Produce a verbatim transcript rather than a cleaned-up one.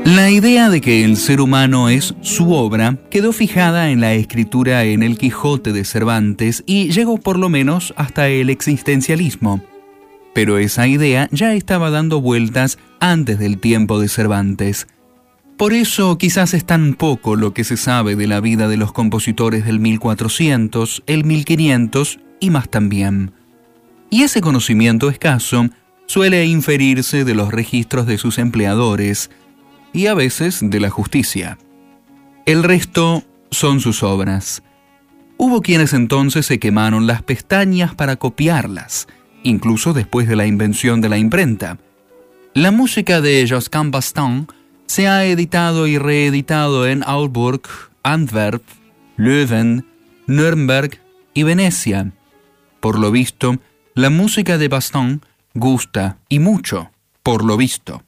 La idea de que el ser humano es su obra quedó fijada en la escritura en El Quijote de Cervantes y llegó por lo menos hasta el existencialismo. Pero esa idea ya estaba dando vueltas antes del tiempo de Cervantes. Por eso quizás es tan poco lo que se sabe de la vida de los compositores del mil cuatrocientos, el mil quinientos y más también. Y ese conocimiento escaso suele inferirse de los registros de sus empleadores y a veces de la justicia. El resto son sus obras. Hubo quienes entonces se quemaron las pestañas para copiarlas, incluso después de la invención de la imprenta. La música de Josquin Bastan se ha editado y reeditado en Augsburg, Antwerp, Leuven, Nuremberg y Venecia. Por lo visto, la música de Bastan gusta y mucho, por lo visto.